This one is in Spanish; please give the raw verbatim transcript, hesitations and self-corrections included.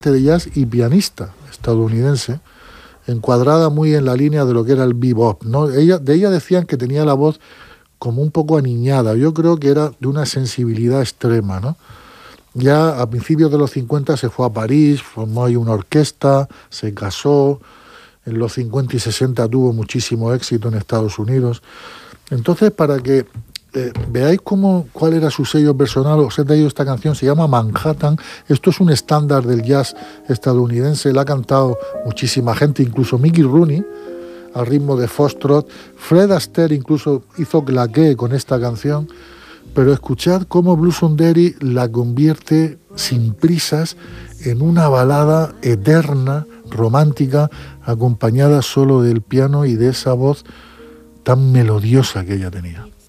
de jazz y pianista estadounidense, encuadrada muy en la línea de lo que era el bebop, ¿no? Ella, de ella decían que tenía la voz como un poco aniñada. Yo creo que era de una sensibilidad extrema, ¿no? Ya a principios de los cincuenta se fue a París, formó ahí una orquesta, se casó. En los cincuenta y sesenta tuvo muchísimo éxito en Estados Unidos. Entonces, para que eh, veáis cómo, cuál era su sello personal, os he traído esta canción, se llama Manhattan. Esto es un estándar del jazz estadounidense, la ha cantado muchísima gente, incluso Mickey Rooney, al ritmo de Foxtrot. Fred Astaire incluso hizo claqué con esta canción. Pero escuchad cómo Blue Sundari la convierte sin prisas en una balada eterna, romántica, acompañada solo del piano y de esa voz tan melodiosa que ella tenía.